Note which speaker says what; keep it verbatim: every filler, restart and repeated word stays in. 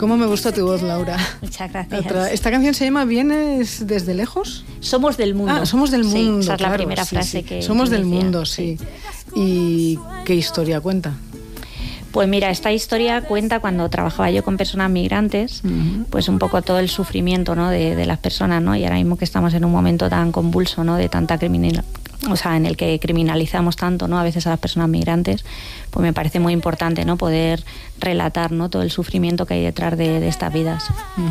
Speaker 1: Cómo me gusta tu voz, Laura.
Speaker 2: Muchas gracias.
Speaker 1: Otra. Esta canción se llama ¿Vienes desde lejos?
Speaker 2: Somos del mundo.
Speaker 1: Ah, somos del mundo.
Speaker 2: Sí, esa es la
Speaker 1: claro,
Speaker 2: primera
Speaker 1: sí,
Speaker 2: frase
Speaker 1: sí.
Speaker 2: que
Speaker 1: Somos
Speaker 2: que
Speaker 1: del
Speaker 2: inicia,
Speaker 1: mundo, sí. ¿Y qué historia cuenta?
Speaker 2: Pues mira, esta historia cuenta cuando trabajaba yo con personas migrantes, uh-huh. pues un poco todo el sufrimiento, ¿no? de, de las personas, ¿no? Y ahora mismo que estamos en un momento tan convulso, ¿no? De tanta criminalidad, o sea, en el que criminalizamos tanto, ¿no? A veces a las personas migrantes, pues me parece muy importante, ¿no? Poder relatar, ¿no? Todo el sufrimiento que hay detrás de, de estas vidas.
Speaker 1: Uh-huh.